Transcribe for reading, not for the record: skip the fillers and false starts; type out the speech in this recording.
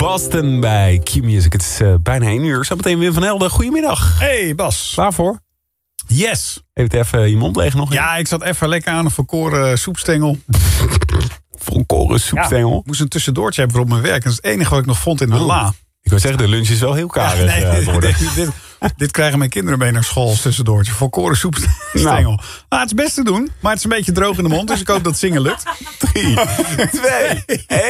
Boston bij Q-Music. Het is bijna 1 uur. Zo meteen Wim van Helden. Goedemiddag. Hey Bas. Klaar voor? Yes. Even je mond leeg nog. Ja, ik zat even lekker aan een volkoren soepstengel. Volkoren soepstengel? Ja, ik moest een tussendoortje hebben voor op mijn werk. Dat is het enige wat ik nog vond in de la. Ik wil zeggen, de lunch is wel heel karig geworden. Dit krijgen mijn kinderen mee naar school als tussendoortje. Volkoren soepstengel. Nou, het is best te doen, maar het is een beetje droog in de mond. Dus ik hoop dat zingen lukt. 3, 2, 1...